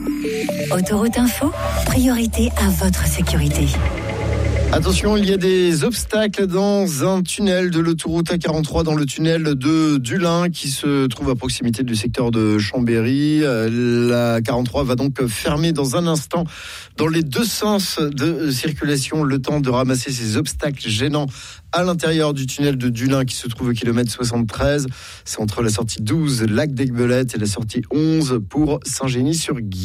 Autoroute Info, priorité à votre sécurité. Attention, il y a des obstacles dans un tunnel de l'autoroute A43, dans le tunnel de Dulin qui se trouve à proximité du secteur de Chambéry. La 43 va donc fermer dans un instant dans les deux sens de circulation, le temps de ramasser ces obstacles gênants à l'intérieur du tunnel de Dulin qui se trouve au kilomètre 73. C'est entre la sortie 12, lac d'Aiguebelette, et la sortie 11 pour Saint-Gény-sur-Guiers.